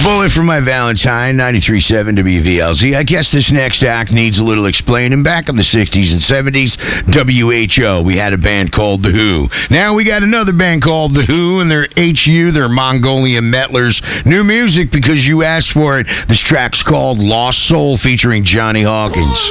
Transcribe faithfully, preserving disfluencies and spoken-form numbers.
Bullet for my Valentine, ninety-three point seven W V L Z. I guess this next act needs a little explaining. Back in the sixties and seventies, W H O, we had a band called The Who. Now we got another band called The Who, and they're H U, they're Mongolian metalers. New music because you asked for it. This track's called Lost Soul featuring Johnny Hawkins.